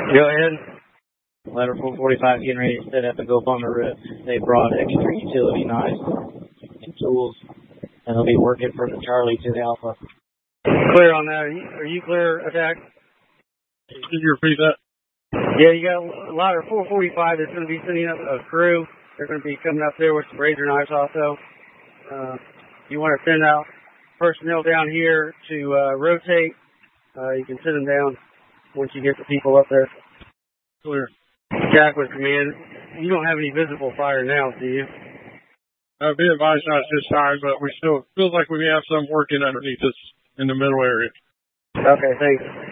Go ahead. Ladder 445 getting ready to set up and go up on the roof. They brought extra utility knives and tools, and they'll be working from the Charlie to the Alpha. Clear on that. Are you clear, Attack? Can you repeat that? Yeah, you got ladder 445 that's going to be sending up a crew. They're going to be coming up there with some razor knives also. You want to send out personnel down here to rotate. You can send them down once you get the people up there. Clear. Jack with command. You don't have any visible fire now, do you? Be advised not this time, but we still feels like we have some working underneath us in the middle area. Okay, thanks.